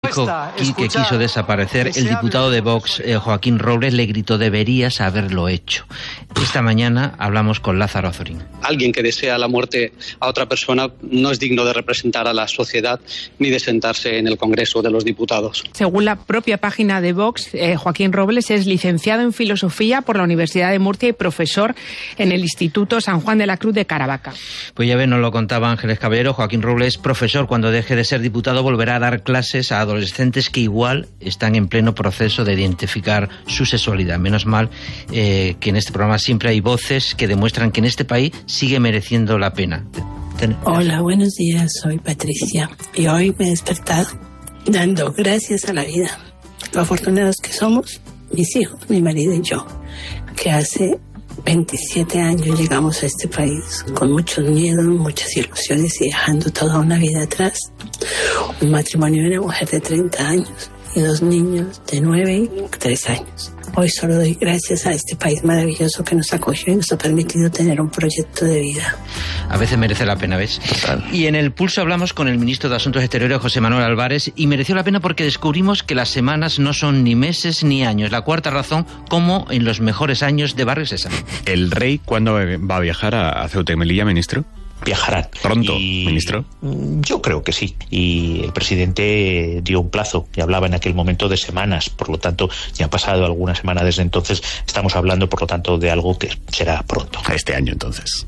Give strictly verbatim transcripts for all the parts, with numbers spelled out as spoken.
dijo que quiso desaparecer, el diputado de Vox, eh, Joaquín Robles, le gritó: deberías haberlo hecho. Esta mañana hablamos con Lázaro Azorín. Alguien que desea la muerte a otra persona no es digno de representar a la sociedad ni de sentarse en el Congreso de los Diputados. Según la propia página de Vox, eh, Joaquín Robles es licenciado en Filosofía por la Universidad de Murcia y profesor en el Instituto San Juan de la Cruz de Caravaca. Pues ya ven, nos lo contaba Ángeles Caballero, Joaquín Robles, profesor, cuando deje de ser diputado volverá a dar clases a adolescentes que igual están en pleno proceso de identificar su sexualidad. Menos mal eh, que en este programa siempre hay voces que demuestran que en este país sigue mereciendo la pena. Ten... Hola, buenos días, soy Patricia y hoy me he despertado dando gracias a la vida. Lo afortunados que somos, mis hijos, mi marido y yo, que hace veintisiete años llegamos a este país con muchos miedos, muchas ilusiones y dejando toda una vida atrás. Un matrimonio de una mujer de treinta años y dos niños de nueve y tres años. Hoy solo doy gracias a este país maravilloso que nos acogió y nos ha permitido tener un proyecto de vida. A veces merece la pena, ¿ves? Total. Y en El Pulso hablamos con el ministro de Asuntos Exteriores, José Manuel Álvarez, y mereció la pena porque descubrimos que las semanas no son ni meses ni años. La cuarta razón, como en los mejores años de Barrio Sésamo. ¿El rey cuándo va a viajar a Ceuta y Melilla, ministro? Viajarán. ¿Pronto, y ministro? Yo creo que sí. Y el presidente dio un plazo y hablaba en aquel momento de semanas. Por lo tanto, ya ha pasado alguna semana desde entonces. Estamos hablando, por lo tanto, de algo que será pronto. Este año, entonces.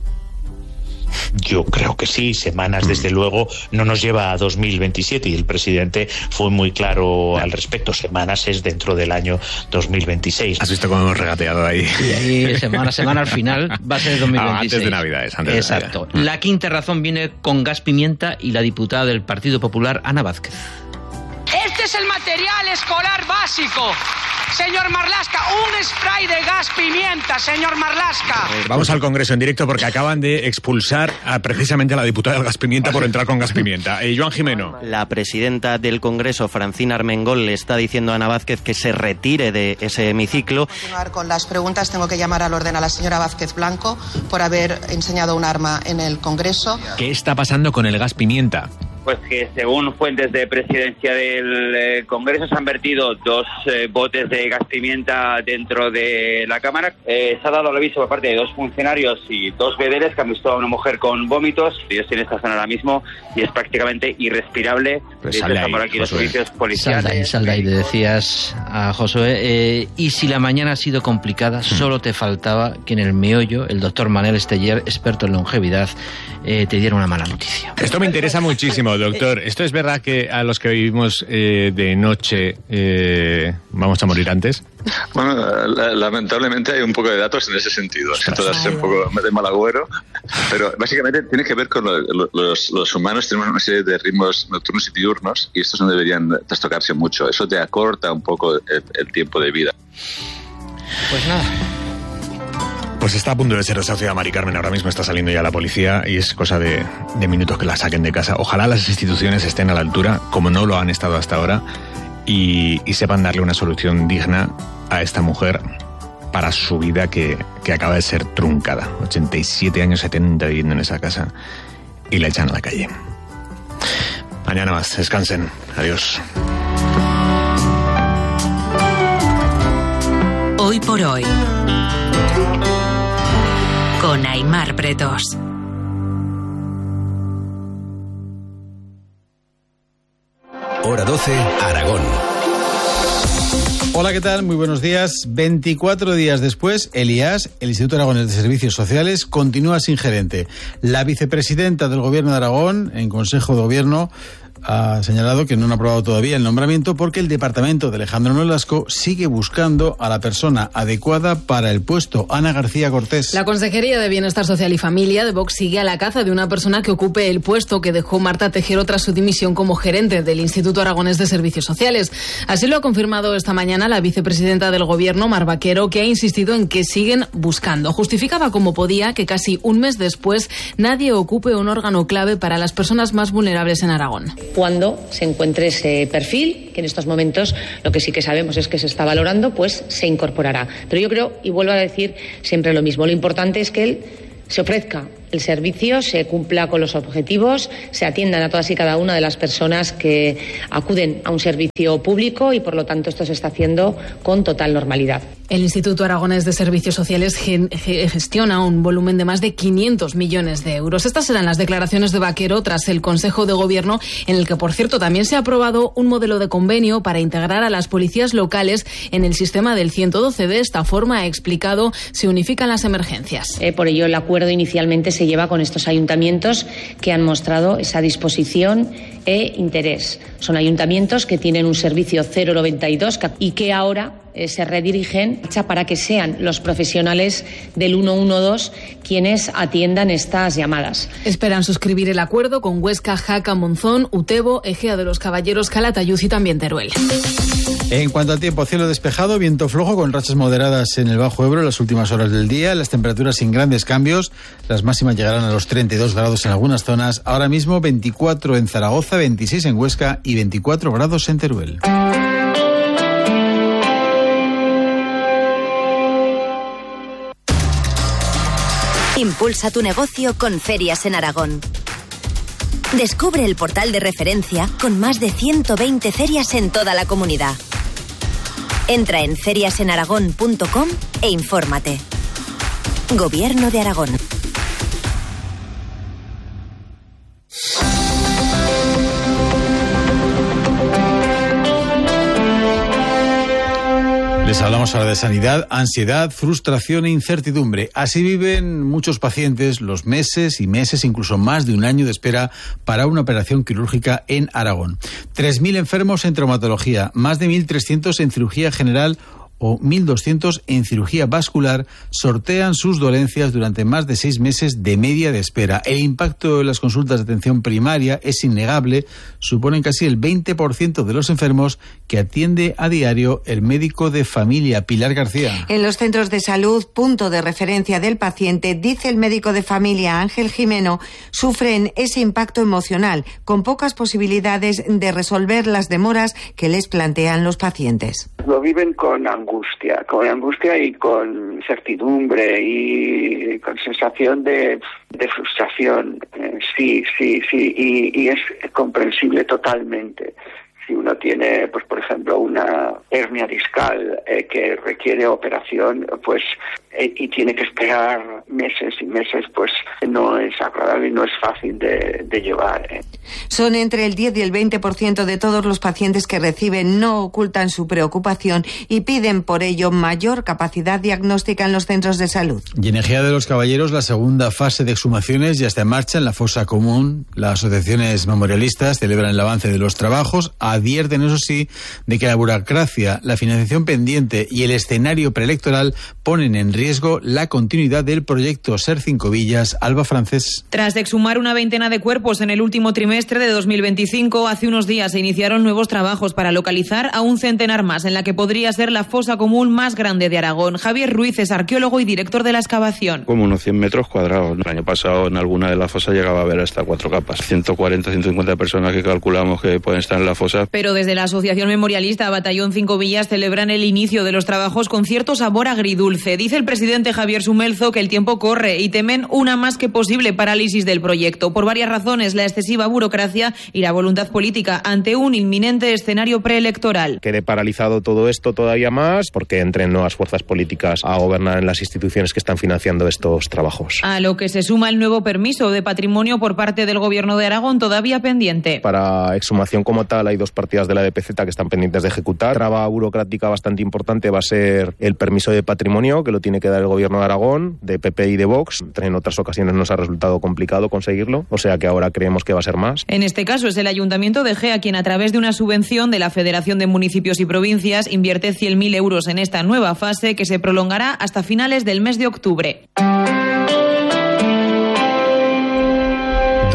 Yo creo que sí, semanas desde luego no nos lleva a dos mil veintisiete y el presidente fue muy claro al respecto. Semanas es dentro del año dos mil veintiséis. ¿Has visto cómo hemos regateado ahí? Y ahí semana a semana al final va a ser dos mil veintiséis. Ah, antes de Navidades. Antes Exacto. De Navidad. La quinta razón viene con gas pimienta y la diputada del Partido Popular, Ana Vázquez. Este es el material escolar básico. Señor Marlaska, un spray de gas pimienta, señor Marlaska. Vamos al Congreso en directo porque acaban de expulsar a, precisamente a la diputada del gas pimienta por entrar con gas pimienta. Eh, Joan Jimeno. La presidenta del Congreso, Francina Armengol, le está diciendo a Ana Vázquez que se retire de ese hemiciclo. Para continuar con las preguntas, tengo que llamar al orden a la señora Vázquez Blanco por haber enseñado un arma en el Congreso. ¿Qué está pasando con el gas pimienta? Pues que según fuentes de presidencia del eh, Congreso se han vertido dos eh, botes de gas pimienta dentro de la Cámara. Eh, se ha dado el aviso por parte de dos funcionarios y dos bedeles que han visto a una mujer con vómitos. Ellos en esta zona ahora mismo y es prácticamente irrespirable. Pues sal de ahí, por aquí los servicios policiales. Sal de ahí, sal de ahí, le decías a Josué. Eh, y si la mañana ha sido complicada, mm. solo te faltaba que en el meollo el doctor Manel Esteller, experto en longevidad, eh, te diera una mala noticia. Esto me interesa muchísimo. Doctor, ¿esto es verdad que a los que vivimos eh, de noche eh, vamos a morir antes? Bueno, la, lamentablemente hay un poco de datos en ese sentido. Siento darse un poco de mal agüero, pero básicamente tiene que ver con lo, lo, los, los humanos tenemos una serie de ritmos nocturnos y diurnos y estos no deberían trastocarse mucho. Eso te acorta un poco el, el tiempo de vida. Pues nada. Pues está a punto de ser desahuciada Mari Carmen, ahora mismo está saliendo ya la policía y es cosa de, de minutos que la saquen de casa. Ojalá las instituciones estén a la altura, como no lo han estado hasta ahora, y, y sepan darle una solución digna a esta mujer para su vida que, que acaba de ser truncada. ochenta y siete años, setenta viviendo en esa casa y la echan a la calle. Mañana más, descansen. Adiós. Hoy por hoy, con Aimar Bretos. Hora doce, Aragón. Hola, ¿qué tal? Muy buenos días. veinticuatro días después, el I A S, el Instituto Aragonés de Servicios Sociales, continúa sin gerente. La vicepresidenta del Gobierno de Aragón, en Consejo de Gobierno, ha señalado que no han aprobado todavía el nombramiento porque el departamento de Alejandro Nolasco sigue buscando a la persona adecuada para el puesto. Ana García Cortés. La Consejería de Bienestar Social y Familia de Vox sigue a la caza de una persona que ocupe el puesto que dejó Marta Tejero tras su dimisión como gerente del Instituto Aragonés de Servicios Sociales. Así lo ha confirmado esta mañana la vicepresidenta del Gobierno, Mar Vaquero, que ha insistido en que siguen buscando. Justificaba como podía que casi un mes después nadie ocupe un órgano clave para las personas más vulnerables en Aragón. Cuando se encuentre ese perfil, que en estos momentos lo que sí que sabemos es que se está valorando, pues se incorporará. Pero yo creo, y vuelvo a decir siempre lo mismo, lo importante es que él se ofrezca el servicio se cumpla con los objetivos, se atiendan a todas y cada una de las personas que acuden a un servicio público y, por lo tanto, esto se está haciendo con total normalidad. El Instituto Aragonés de Servicios Sociales gestiona un volumen de más de quinientos millones de euros. Estas serán las declaraciones de Vaquero tras el Consejo de Gobierno, en el que, por cierto, también se ha aprobado un modelo de convenio para integrar a las policías locales en el sistema del ciento doce. De esta forma, ha explicado, se unifican las emergencias. Eh, por ello, el acuerdo inicialmente se lleva con estos ayuntamientos que han mostrado esa disposición e interés. Son ayuntamientos que tienen un servicio cero noventa y dos y que ahora eh, se redirigen para que sean los profesionales del ciento doce quienes atiendan estas llamadas. Esperan suscribir el acuerdo con Huesca, Jaca, Monzón, Utebo, Ejea de los Caballeros, Calatayud y también Teruel. En cuanto al tiempo, cielo despejado, viento flojo con rachas moderadas en el Bajo Ebro en las últimas horas del día, las temperaturas sin grandes cambios, las máximas llegarán a los treinta y dos grados en algunas zonas, ahora mismo veinticuatro en Zaragoza, veintiséis en Huesca y veinticuatro grados en Teruel. Impulsa tu negocio con Ferias en Aragón. Descubre el portal de referencia con más de ciento veinte ferias en toda la comunidad. Entra en ferias en aragón punto com e infórmate. Gobierno de Aragón. Les hablamos ahora de sanidad, ansiedad, frustración e incertidumbre. Así viven muchos pacientes los meses y meses, incluso más de un año de espera para una operación quirúrgica en Aragón. tres mil enfermos en traumatología, más de mil trescientos en cirugía general o mil doscientos en cirugía vascular sortean sus dolencias durante más de seis meses de media de espera. El impacto de las consultas de atención primaria es innegable, suponen casi el veinte por ciento de los enfermos que atiende a diario el médico de familia. Pilar García. En los centros de salud, punto de referencia del paciente, dice el médico de familia Ángel Jimeno, sufren ese impacto emocional, con pocas posibilidades de resolver las demoras que les plantean los pacientes. Lo viven con angustia, con angustia y con incertidumbre y con sensación de, de frustración. Eh, sí, sí, sí, y, y es comprensible totalmente. Si uno tiene, pues por ejemplo, una hernia discal eh, que requiere operación, pues eh, y tiene que esperar meses y meses, pues no es agradable y no es fácil de, de llevar. Eh. Son entre el diez y el veinte por ciento de todos los pacientes que reciben, no ocultan su preocupación y piden por ello mayor capacidad diagnóstica en los centros de salud. Y en Ejea de los Caballeros, la segunda fase de exhumaciones ya está en marcha en la fosa común. Las asociaciones memorialistas celebran el avance de los trabajos, advierten, eso sí, de que la burocracia, la financiación pendiente y el escenario preelectoral ponen en riesgo la continuidad del proyecto Ser Cinco Villas. Alba Francés. Tras exhumar una veintena de cuerpos en el último trimestre de dos mil veinticinco, hace unos días se iniciaron nuevos trabajos para localizar a un centenar más en la que podría ser la fosa común más grande de Aragón. Javier Ruiz es arqueólogo y director de la excavación. Como unos cien metros cuadrados. El año pasado en alguna de las fosas llegaba a haber hasta cuatro capas. ciento cuarenta, ciento cincuenta personas que calculamos que pueden estar en la fosa. Pero desde la Asociación Memorialista Batallón Cinco Villas celebran el inicio de los trabajos con cierto sabor agridulce. Dice el presidente Javier Sumelzo que el tiempo corre y temen una más que posible parálisis del proyecto. Por varias razones, la excesiva burocracia y la voluntad política ante un inminente escenario preelectoral. Quede paralizado todo esto todavía más porque entren nuevas fuerzas políticas a gobernar en las instituciones que están financiando estos trabajos. A lo que se suma el nuevo permiso de patrimonio por parte del Gobierno de Aragón todavía pendiente. Para exhumación como tal hay dos partidas de la D P Z que están pendientes de ejecutar. Traba burocrática bastante importante va a ser el permiso de patrimonio que lo tiene que dar el Gobierno de Aragón, de P P y de Vox. En otras ocasiones nos ha resultado complicado conseguirlo, o sea que ahora creemos que va a ser más. En este caso es el Ayuntamiento de Ejea quien a través de una subvención de la Federación de Municipios y Provincias invierte cien mil euros en esta nueva fase que se prolongará hasta finales del mes de octubre.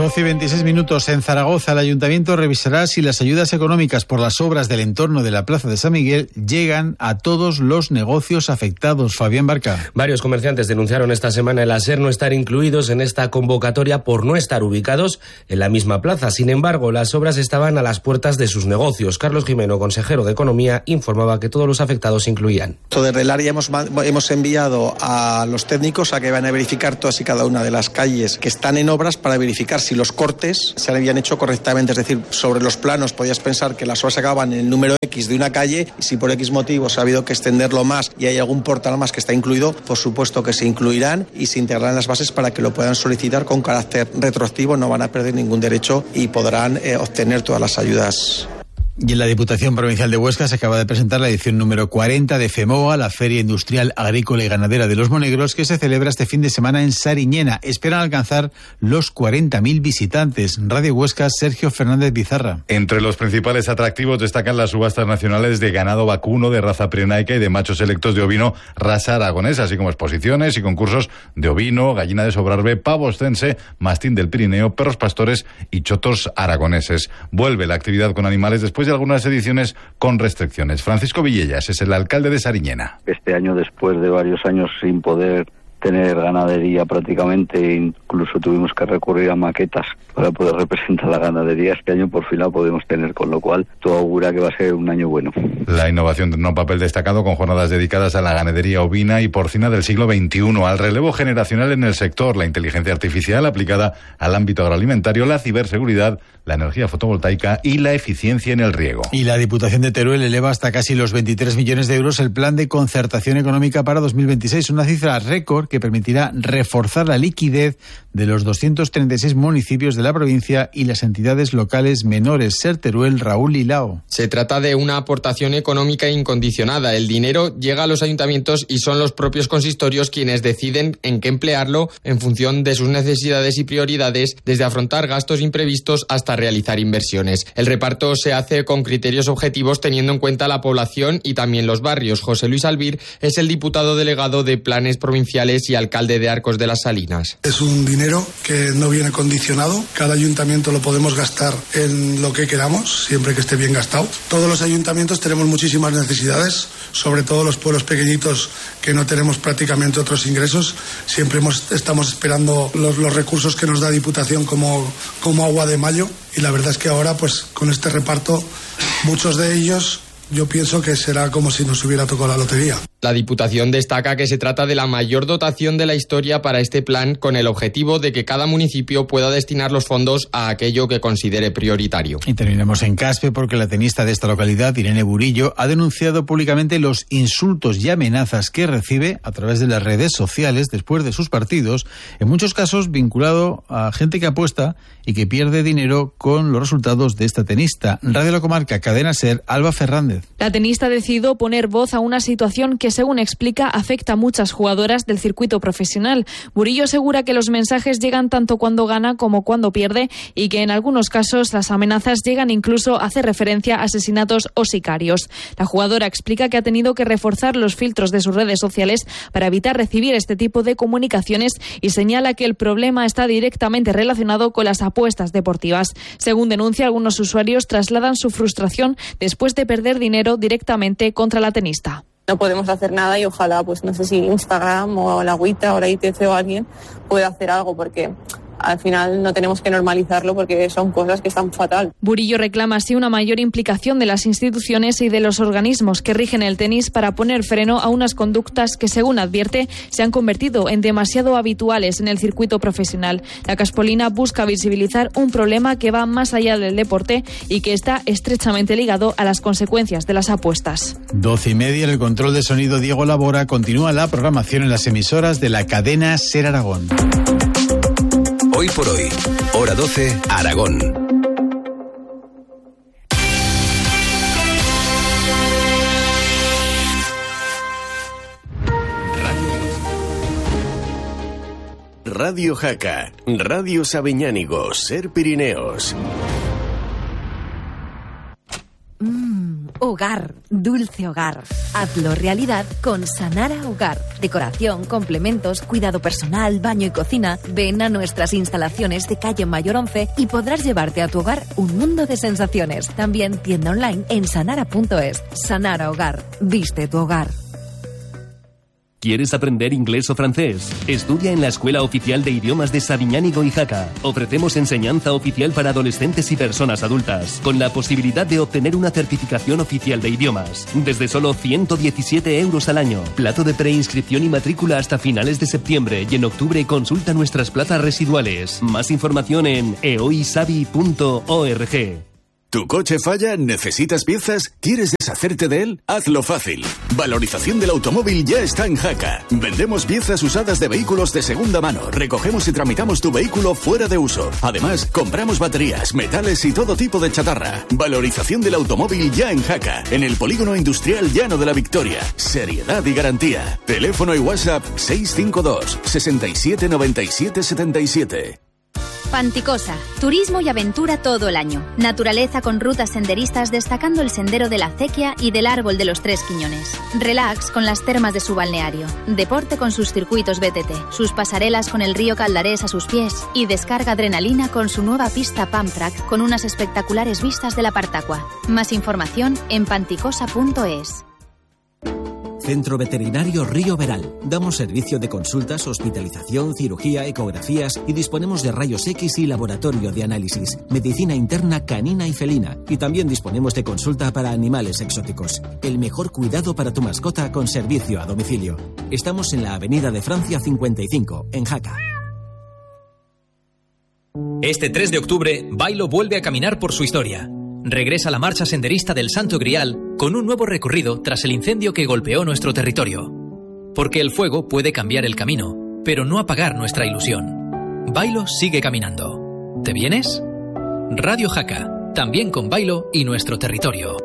doce y veintiséis minutos. En Zaragoza, el ayuntamiento revisará si las ayudas económicas por las obras del entorno de la Plaza de San Miguel llegan a todos los negocios afectados. Fabián Barca. Varios comerciantes denunciaron esta semana el ASER no estar incluidos en esta convocatoria por no estar ubicados en la misma plaza. Sin embargo, las obras estaban a las puertas de sus negocios. Carlos Jimeno, consejero de Economía, informaba que todos los afectados se incluían. Desde el área hemos, hemos enviado a los técnicos a que van a verificar todas y cada una de las calles que están en obras para verificar si los cortes se habían hecho correctamente. Es decir, sobre los planos podías pensar que las obras acababan en el número X de una calle y si por X motivos ha habido que extenderlo más y hay algún portal más que está incluido, por supuesto que se incluirán y se integrarán las bases para que lo puedan solicitar con carácter retroactivo. No van a perder ningún derecho y podrán eh, obtener todas las ayudas. Y en la Diputación Provincial de Huesca se acaba de presentar la edición número cuarenta de FEMOA, la Feria Industrial, Agrícola y Ganadera de los Monegros, que se celebra este fin de semana en Sariñena. Esperan alcanzar los cuarenta mil visitantes. Radio Huesca, Sergio Fernández Bizarra. Entre los principales atractivos destacan las subastas nacionales de ganado vacuno de raza pirenaica y de machos selectos de ovino raza aragonesa, así como exposiciones y concursos de ovino, gallina de Sobrarbe, pavo ostense, mastín del Pirineo, perros pastores y chotos aragoneses. Vuelve la actividad con animales después de algunas ediciones con restricciones. Francisco Villellas es el alcalde de Sariñena. Este año, después de varios años sin poder tener ganadería prácticamente, incluso tuvimos que recurrir a maquetas para poder representar la ganadería. Este año por fin la podemos tener, con lo cual todo augura que va a ser un año bueno. La innovación tendrá un papel destacado con jornadas dedicadas a la ganadería ovina y porcina del siglo veintiuno, al relevo generacional en el sector, la inteligencia artificial aplicada al ámbito agroalimentario, la ciberseguridad, la energía fotovoltaica y la eficiencia en el riego. Y la Diputación de Teruel eleva hasta casi los veintitrés millones de euros el plan de concertación económica para dos mil veintiséis, una cifra récord que permitirá reforzar la liquidez de los doscientos treinta y seis municipios de la provincia y las entidades locales menores. Ser Teruel, Raúl Lilao. Se trata de una aportación económica incondicionada. El dinero llega a los ayuntamientos y son los propios consistorios quienes deciden en qué emplearlo en función de sus necesidades y prioridades, desde afrontar gastos imprevistos hasta realizar inversiones. El reparto se hace con criterios objetivos teniendo en cuenta la población y también los barrios. José Luis Albir es el diputado delegado de Planes Provinciales y alcalde de Arcos de las Salinas. Es un dinero que no viene condicionado. Cada ayuntamiento lo podemos gastar en lo que queramos, siempre que esté bien gastado. Todos los ayuntamientos tenemos muchísimas necesidades, sobre todo los pueblos pequeñitos que no tenemos prácticamente otros ingresos. Siempre hemos, estamos esperando los, los recursos que nos da Diputación como, como agua de mayo. Y la verdad es que ahora, pues con este reparto, muchos de ellos, yo pienso que será como si nos hubiera tocado la lotería. La Diputación destaca que se trata de la mayor dotación de la historia para este plan, con el objetivo de que cada municipio pueda destinar los fondos a aquello que considere prioritario. Y terminamos en Caspe porque la tenista de esta localidad, Irene Burillo, ha denunciado públicamente los insultos y amenazas que recibe a través de las redes sociales después de sus partidos, en muchos casos vinculado a gente que apuesta y que pierde dinero con los resultados de esta tenista. Radio La Comarca, Cadena Ser, Alba Fernández. La tenista ha decidido poner voz a una situación que, según explica, afecta a muchas jugadoras del circuito profesional. Burillo asegura que los mensajes llegan tanto cuando gana como cuando pierde y que en algunos casos las amenazas llegan incluso a hacer referencia a asesinatos o sicarios. La jugadora explica que ha tenido que reforzar los filtros de sus redes sociales para evitar recibir este tipo de comunicaciones y señala que el problema está directamente relacionado con las apuestas deportivas. Según denuncia, algunos usuarios trasladan su frustración después de perder dinero directamente contra la tenista. No podemos hacer nada y ojalá, pues no sé si Instagram o la Agüita o la I T C o alguien pueda hacer algo, porque al final no tenemos que normalizarlo porque son cosas que están fatal. Burillo reclama así una mayor implicación de las instituciones y de los organismos que rigen el tenis para poner freno a unas conductas que, según advierte, se han convertido en demasiado habituales en el circuito profesional. La Caspolina busca visibilizar un problema que va más allá del deporte y que está estrechamente ligado a las consecuencias de las apuestas. Doce y media, en el control de sonido Diego Labora. Continúa la programación en las emisoras de la cadena Ser Aragón. Hoy por hoy, hora doce, Aragón. Radio Jaca, Radio Sabiñánigo, Ser Pirineos. Mmm, Hogar, dulce hogar. Hazlo realidad con Sanara Hogar. Decoración, complementos, cuidado personal, baño y cocina. Ven a nuestras instalaciones de calle Mayor once y podrás llevarte a tu hogar un mundo de sensaciones. También tienda online en sanara punto es. Sanara Hogar. Viste tu hogar. ¿Quieres aprender inglés o francés? Estudia en la Escuela Oficial de Idiomas de Sabiñánigo y Jaca. Ofrecemos enseñanza oficial para adolescentes y personas adultas, con la posibilidad de obtener una certificación oficial de idiomas, desde solo ciento diecisiete euros al año. Plazo de preinscripción y matrícula hasta finales de septiembre, y en octubre consulta nuestras plazas residuales. Más información en eoisabi punto org. ¿Tu coche falla? ¿Necesitas piezas? ¿Quieres deshacerte de él? Hazlo fácil. Valorización del automóvil ya está en Jaca. Vendemos piezas usadas de vehículos de segunda mano. Recogemos y tramitamos tu vehículo fuera de uso. Además, compramos baterías, metales y todo tipo de chatarra. Valorización del automóvil ya en Jaca. En el Polígono Industrial Llano de la Victoria. Seriedad y garantía. Teléfono y WhatsApp seis cinco dos, seis siete, nueve siete, siete siete. Panticosa, turismo y aventura todo el año. Naturaleza con rutas senderistas destacando el sendero de la Acequia y del Árbol de los Tres Quiñones. Relax con las termas de su balneario. Deporte con sus circuitos B T T, sus pasarelas con el río Caldarés a sus pies y descarga adrenalina con su nueva pista Pump Track con unas espectaculares vistas de la Partacua. Más información en panticosa punto es. Centro Veterinario Río Veral. Damos servicio de consultas, hospitalización, cirugía, ecografías y disponemos de rayos X y laboratorio de análisis, medicina interna canina y felina. Y también disponemos de consulta para animales exóticos. El mejor cuidado para tu mascota con servicio a domicilio. Estamos en la Avenida de Francia cincuenta y cinco, en Jaca. Este tres de octubre, Bailo vuelve a caminar por su historia. Regresa la marcha senderista del Santo Grial con un nuevo recorrido tras el incendio que golpeó nuestro territorio. Porque el fuego puede cambiar el camino, pero no apagar nuestra ilusión. Bailo sigue caminando. ¿Te vienes? Radio Jaca, también con Bailo y nuestro territorio.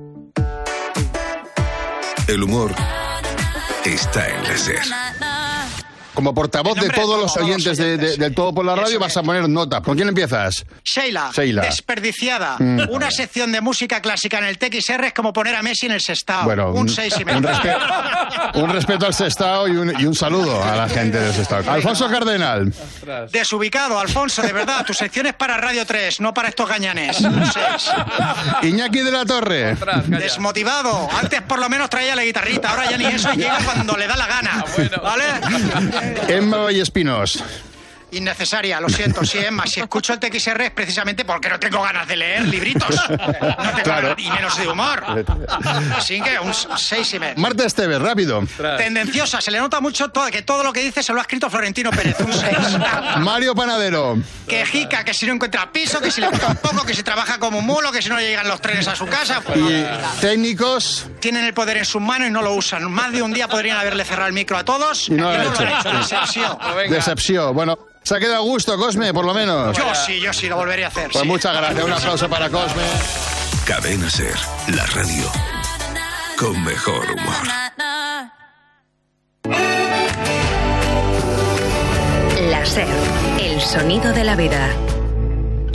El humor está en la SER. Como portavoz de todos los oyentes de, de, del Todo por la Radio vas a poner nota. ¿Con quién empiezas? Sheila, Sheila. Desperdiciada. Mm. Una sección de música clásica en el T X R es como poner a Messi en el Sestao. Bueno, un seis y medio. Un, respe un respeto al Sestao y un, y un saludo a la gente del Sestao. Alfonso Cardenal. Desubicado, Alfonso, de verdad. Tu sección es para Radio tres, no para estos gañanes. Un seis. Iñaki de la Torre. Desmotivado. Antes por lo menos traía la guitarrita, ahora ya ni eso y llega cuando le da la gana. ¿Vale? Emma Vallespinos. Innecesaria, lo siento, sí, Emma. Si escucho el T X R es precisamente porque no tengo ganas de leer libritos. No tengo Claro. ganas, y menos de humor. Así que un seis y medio. Marta Esteves, rápido. Tendenciosa, se le nota mucho todo, que todo lo que dice se lo ha escrito Florentino Pérez. Un seis. Mario Panadero. Que jica, que si no encuentra piso, que si le gusta un poco, que si trabaja como un mulo, que si no le llegan los trenes a su casa. Pues, Y técnicos. tienen el poder en sus manos y no lo usan. Más de un día podrían haberle cerrado el micro a todos. Y no lo y han no hecho. lo han hecho. Decepción. Decepción. Bueno, se ha quedado a gusto, Cosme, por lo menos. Yo sí, yo sí, lo volvería a hacer. Pues sí. muchas gracias. Un aplauso para Cosme. Cadena SER, la radio con mejor humor. La SER, el sonido de la vida.